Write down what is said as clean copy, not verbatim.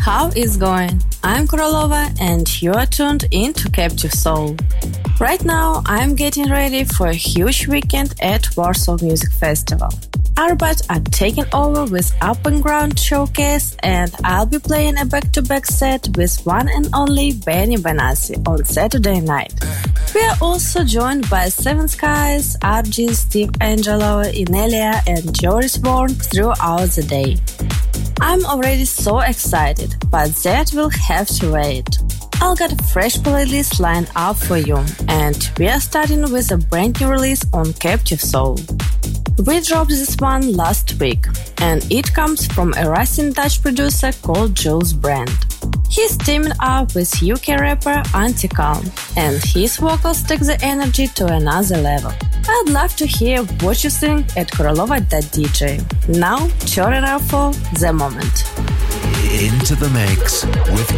how it's going? I'm Korolova and you are tuned in to Captive Soul. Right now, I'm getting ready for a huge weekend at Warsaw Music Festival. Arbat are taking over with Up and Ground Showcase, and I'll be playing a back-to-back set with one and only Benny Benassi on Saturday night. We are also joined by Seven Skies, RG, Steve Angelo, Inelia and Joris Bourne throughout the day. I'm already so excited, but that will have to wait. I'll get a fresh playlist lined up for you, and we are starting with a brand new release on Captive Soul. We dropped this one last week, and it comes from a rising Dutch producer called Jules Brand. He's teaming up with UK rapper Anti-Calm, and his vocals take the energy to another level. I'd love to hear what you think at korolova.dj. Now, turn it up for The Moment. Into the mix with